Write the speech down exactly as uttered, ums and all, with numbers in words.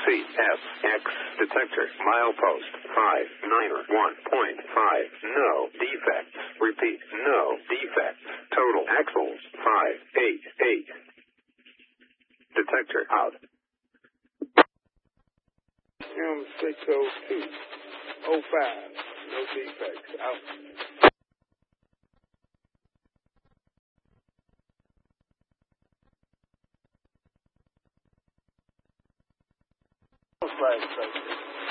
C S X detector milepost five nine one point five. No defects. Repeat, no defects. Total axles five eight eight. Detector out. M six oh two oh five. No defects. Out. Flag station.